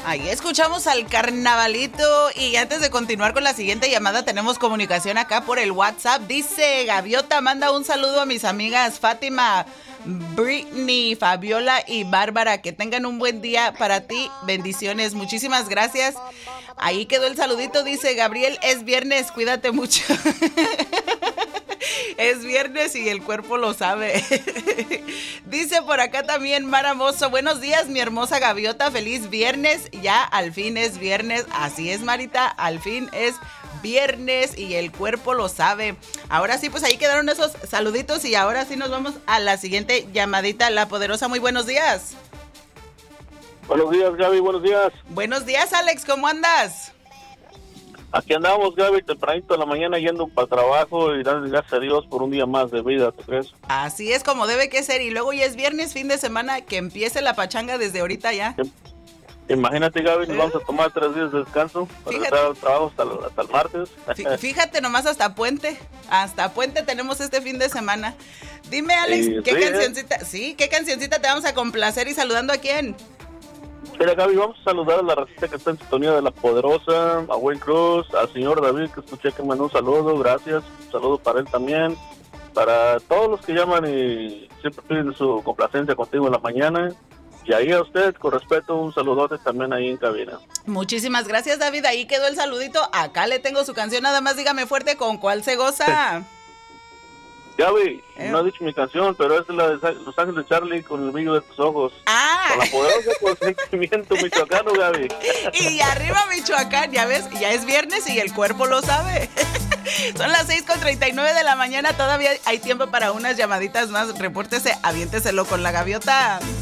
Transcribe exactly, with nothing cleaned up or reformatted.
Ahí escuchamos al carnavalito y antes de continuar con la siguiente llamada tenemos comunicación acá por el WhatsApp. Dice Gaviota, manda un saludo a mis amigas Fátima, Britney, Fabiola y Bárbara, que tengan un buen día para ti, bendiciones, muchísimas gracias. Ahí quedó el saludito, dice Gabriel, es viernes, cuídate mucho. Es viernes y el cuerpo lo sabe. Dice por acá también Mara Mozo, buenos días mi hermosa Gaviota, feliz viernes, ya al fin es viernes, así es Marita, al fin es viernes y el cuerpo lo sabe. Ahora sí, pues ahí quedaron esos saluditos y ahora sí nos vamos a la siguiente llamadita, La Poderosa, muy buenos días. Buenos días Gaby, buenos días. Buenos días Alex, ¿cómo andas? Aquí andamos, Gaby, tempranito en la mañana yendo para el trabajo y darle gracias a Dios por un día más de vida, ¿te crees? Así es como debe que ser. Y luego ya es viernes, fin de semana, que empiece la pachanga desde ahorita ya. Imagínate, Gaby, nos vamos a tomar tres días de descanso para estar al trabajo hasta el, hasta el martes. Fíjate nomás, hasta puente. Hasta puente tenemos este fin de semana. Dime, Alex, sí, ¿qué sí, cancioncita? ¿eh? Sí, ¿qué cancioncita te vamos a complacer y saludando a quién? Mira, Gaby, vamos a saludar a la racita que está en sintonía de La Poderosa, a Wayne Cruz, al señor David, que escuché que me mandó un saludo, gracias. Un saludo para él también. Para todos los que llaman y siempre piden su complacencia contigo en la mañana. Y ahí a usted, con respeto, un saludote también ahí en cabina. Muchísimas gracias, David. Ahí quedó el saludito. Acá le tengo su canción, nada más dígame fuerte con cuál se goza. Gaby, ¿Eh? no he dicho mi canción, pero es la de Los Ángeles de Charlie, con el brillo de tus ojos. Ah. Con La Poderosa, con sentimiento michoacano, Gaby. Y arriba Michoacán, ya ves, ya es viernes y el cuerpo lo sabe. Son las seis con treinta y nueve de la mañana, todavía hay tiempo para unas llamaditas más. Repórtese, aviénteselo con la Gaviota.